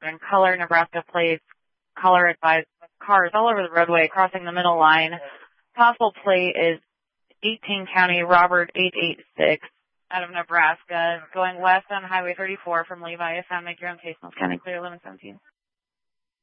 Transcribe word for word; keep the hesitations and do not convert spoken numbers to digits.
and color Nebraska plates, color advised cars all over the roadway crossing the middle line. Possible plate is eighteen County Robert eight eight six out of Nebraska, going west on Highway thirty-four from Levi. If found, make your own case. Most County clear, eleven seventeen.